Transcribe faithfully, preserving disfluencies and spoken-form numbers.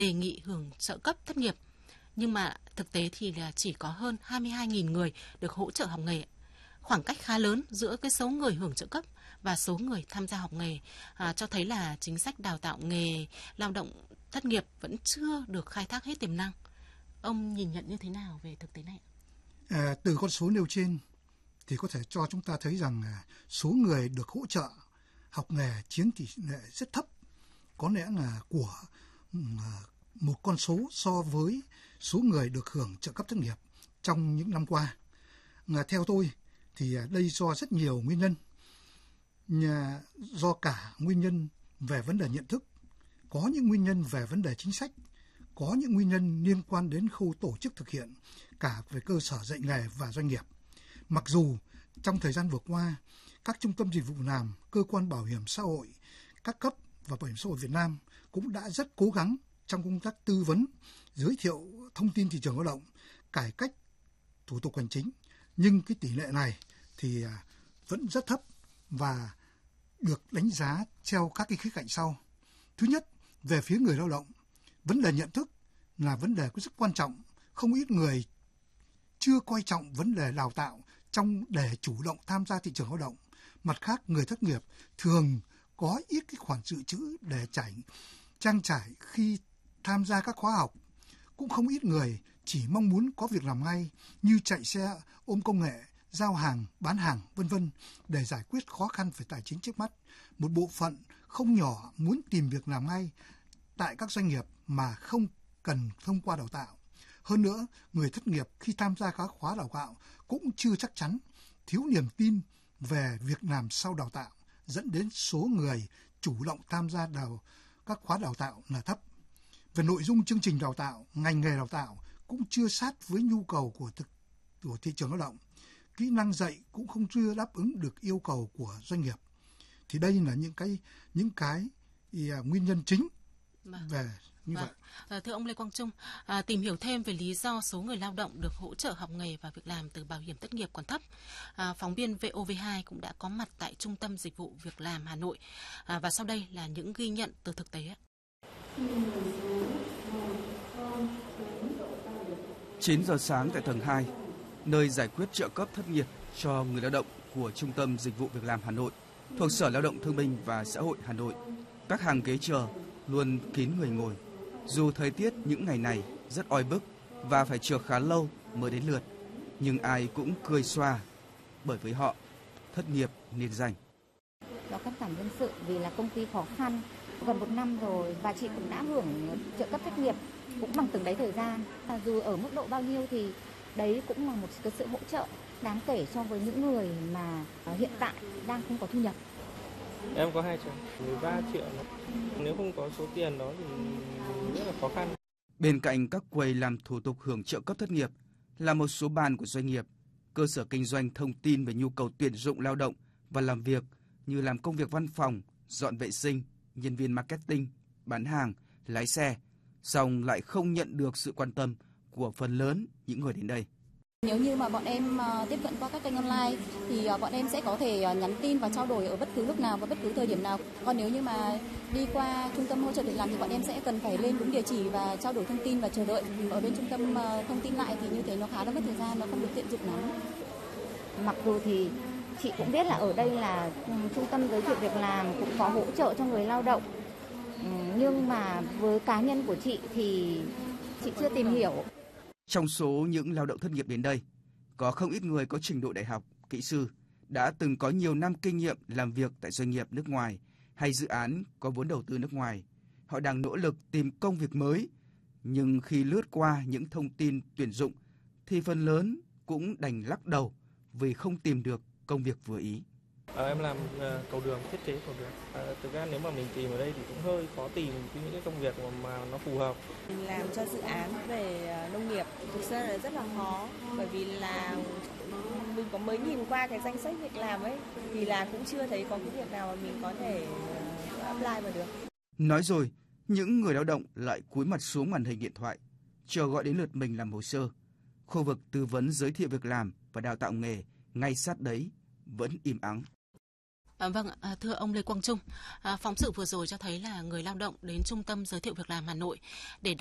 đề nghị hưởng trợ cấp thất nghiệp. Nhưng mà thực tế thì là chỉ có hơn hai mươi hai nghìn người được hỗ trợ học nghề. Khoảng cách khá lớn giữa cái số người hưởng trợ cấp và số người tham gia học nghề à, cho thấy là chính sách đào tạo nghề lao động thất nghiệp vẫn chưa được khai thác hết tiềm năng. Ông nhìn nhận như thế nào về thực tế này? À, từ con số nêu trên thì có thể cho chúng ta thấy rằng số người được hỗ trợ học nghề chiếm tỷ lệ rất thấp, có lẽ là của một con số so với số người được hưởng trợ cấp thất nghiệp trong những năm qua. À, theo tôi thì đây do rất nhiều nguyên nhân, Nhà, do cả nguyên nhân về vấn đề nhận thức, có những nguyên nhân về vấn đề chính sách, có những nguyên nhân liên quan đến khâu tổ chức thực hiện, cả về cơ sở dạy nghề và doanh nghiệp. Mặc dù trong thời gian vừa qua, các trung tâm dịch vụ việc làm, cơ quan bảo hiểm xã hội, các cấp và bảo hiểm xã hội Việt Nam cũng đã rất cố gắng trong công tác tư vấn, giới thiệu thông tin thị trường lao động, cải cách thủ tục hành chính, nhưng cái tỷ lệ này thì vẫn rất thấp và được đánh giá theo các cái khía cạnh sau. Thứ nhất, về phía người lao động, vấn đề nhận thức là vấn đề có rất quan trọng. Không ít người chưa coi trọng vấn đề đào tạo trong để chủ động tham gia thị trường lao động. Mặt khác, người thất nghiệp thường có ít cái khoản dự trữ để trải trang trải khi tham gia các khóa học. Cũng không ít người chỉ mong muốn có việc làm ngay như chạy xe, ôm công nghệ, giao hàng, bán hàng, vân vân để giải quyết khó khăn về tài chính trước mắt. Một bộ phận không nhỏ muốn tìm việc làm ngay tại các doanh nghiệp mà không cần thông qua đào tạo. Hơn nữa, người thất nghiệp khi tham gia các khóa đào tạo cũng chưa chắc chắn, thiếu niềm tin về việc làm sau đào tạo, dẫn đến số người chủ động tham gia đào các khóa đào tạo là thấp. Về nội dung chương trình đào tạo, ngành nghề đào tạo cũng chưa sát với nhu cầu của thực của thị trường lao động. Kỹ năng dạy cũng không chưa đáp ứng được yêu cầu của doanh nghiệp. Thì đây là những cái những cái thì, uh, nguyên nhân chính về như vâng. vậy. À, thưa ông Lê Quang Trung, à, tìm hiểu thêm về lý do số người lao động được hỗ trợ học nghề và việc làm từ bảo hiểm thất nghiệp còn thấp, à, phóng viên vê o vê hai cũng đã có mặt tại Trung tâm Dịch vụ Việc làm Hà Nội, à, và sau đây là những ghi nhận từ thực tế. chín giờ sáng tại tầng hai, nơi giải quyết trợ cấp thất nghiệp cho người lao động của Trung tâm Dịch vụ Việc làm Hà Nội, thuộc Sở Lao động Thương binh và Xã hội Hà Nội. Các hàng ghế chờ luôn kín người ngồi. Dù thời tiết những ngày này rất oi bức và phải chờ khá lâu mới đến lượt, nhưng ai cũng cười xòa, bởi với họ, thất nghiệp niên danh. Do cắt giảm nhân sự vì là công ty khó khăn, gần một năm rồi và chị cũng đã hưởng trợ cấp thất nghiệp cũng bằng từng đấy thời gian. À, dù ở mức độ bao nhiêu thì đấy cũng là một cái sự hỗ trợ đáng kể so với những người mà hiện tại đang không có thu nhập. Em có hai cháu, mười ba triệu. Nếu không có số tiền đó thì rất là khó khăn. Bên cạnh các quầy làm thủ tục hưởng trợ cấp thất nghiệp là một số bàn của doanh nghiệp, cơ sở kinh doanh thông tin về nhu cầu tuyển dụng lao động và làm việc như làm công việc văn phòng, dọn vệ sinh, nhân viên marketing, bán hàng, lái xe, song lại không nhận được sự quan tâm của phần lớn những người đến đây. Nếu như mà bọn em tiếp cận qua các kênh online thì bọn em sẽ có thể nhắn tin và trao đổi ở bất cứ lúc nào và bất cứ thời điểm nào. Còn nếu như mà đi qua trung tâm hỗ trợ việc làm thì bọn em sẽ cần phải lên đúng địa chỉ và trao đổi thông tin và chờ đợi. Ở bên trung tâm thông tin lại thì như thế nó khá là mất thời gian, nó không được tiện dụng lắm. Mặc dù thì chị cũng biết là ở đây là trung tâm giới thiệu việc làm cũng có hỗ trợ cho người lao động. Nhưng mà với cá nhân của chị thì chị chưa tìm hiểu. Trong số những lao động thất nghiệp đến đây, có không ít người có trình độ đại học, kỹ sư, đã từng có nhiều năm kinh nghiệm làm việc tại doanh nghiệp nước ngoài hay dự án có vốn đầu tư nước ngoài. Họ đang nỗ lực tìm công việc mới, nhưng khi lướt qua những thông tin tuyển dụng thì phần lớn cũng đành lắc đầu vì không tìm được công việc vừa ý. À, em làm uh, cầu đường, thiết kế cầu đường. À, thực ra nếu mà mình tìm ở đây thì cũng hơi khó tìm những cái công việc mà, mà nó phù hợp. Mình làm cho dự án về nông nghiệp thực ra là rất là khó, bởi vì là mình có mới nhìn qua cái danh sách việc làm ấy thì là cũng chưa thấy có cái việc nào mà mình có thể apply vào được. Nói rồi, những người lao động lại cúi mặt xuống màn hình điện thoại, chờ gọi đến lượt mình làm hồ sơ. Khu vực tư vấn giới thiệu việc làm và đào tạo nghề ngay sát đấy vẫn im ắng. À, vâng, à, thưa ông Lê Quang Trung, à, phóng sự vừa rồi cho thấy là người lao động đến Trung tâm Giới thiệu Việc làm Hà Nội để